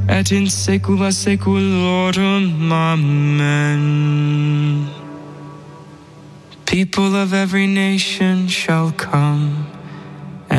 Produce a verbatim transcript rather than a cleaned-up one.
et in saecula saeculorum. Amen. People of every nation shall come